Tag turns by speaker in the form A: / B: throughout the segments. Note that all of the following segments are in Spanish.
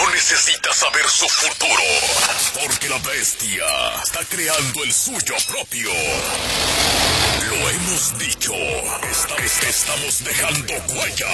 A: no necesita saber su futuro, porque la bestia está creando el suyo propio. Lo hemos dicho, estamos dejando huella.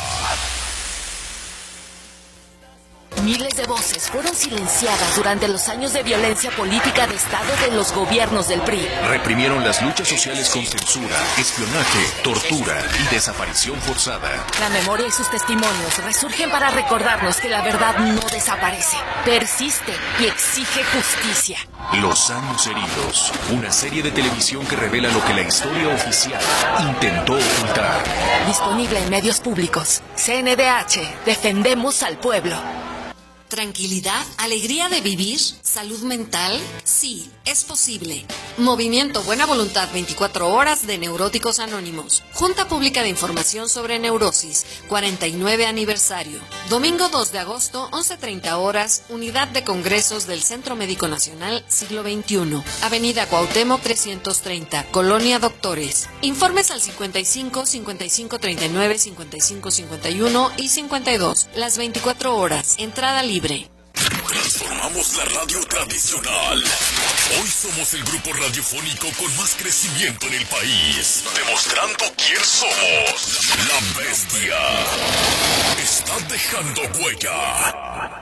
B: Miles de voces fueron silenciadas durante los años de violencia política de Estado de los gobiernos del PRI.
C: Reprimieron las luchas sociales con censura, espionaje, tortura y desaparición forzada.
B: La memoria y sus testimonios resurgen para recordarnos que la verdad no desaparece, persiste y exige justicia.
C: Los años heridos, una serie de televisión que revela lo que la historia oficial intentó ocultar.
B: Disponible en medios públicos. CNDH, defendemos al pueblo.
D: ¿Tranquilidad? ¿Alegría de vivir? ¿Salud mental? Sí, es posible. Movimiento Buena Voluntad 24 horas de Neuróticos Anónimos. Junta Pública de Información sobre Neurosis, 49 aniversario. Domingo 2 de agosto, 11:30 horas, Unidad de Congresos del Centro Médico Nacional, siglo XXI. Avenida Cuauhtémoc 330, Colonia Doctores. Informes al 55 55 39 55 51 y 52. Las 24 horas. Entrada libre.
A: Transformamos la radio tradicional. Hoy somos el grupo radiofónico con más crecimiento en el país, demostrando quién somos. La bestia está dejando huella.